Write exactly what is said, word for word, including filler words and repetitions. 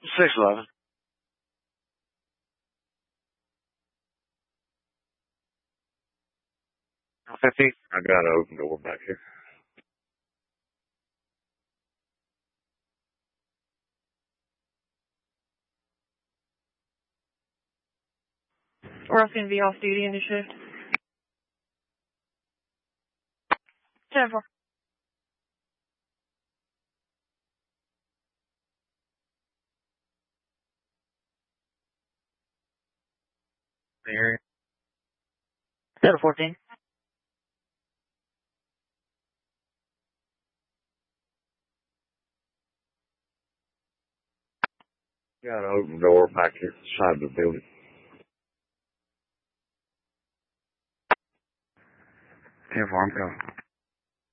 six eleven. fifty. I got an open door back here. Rough going to be off duty in the shift. ten four. Area. Delta fourteen. Got an open door back here side of the building. ten four, I'm coming.